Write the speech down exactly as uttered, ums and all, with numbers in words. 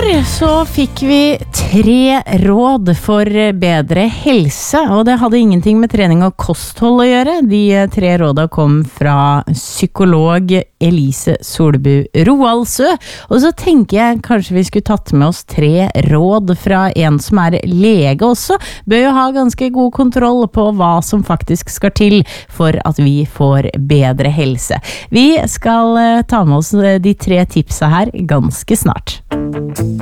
går så fikk vi tre råd for bedre helse, og det hadde ingenting med trening og kosthold å gjøre. De tre rådene kom fra psykolog Elise Solbu Roaldsø, og så tenker jeg kanskje vi skulle tatt med oss tre råd fra en som er lege også. Bør jo ha ganske god kontroll på hva som faktisk skal til for at vi får bedre helse. Vi skal ta med oss de tre tipsa her ganske snart.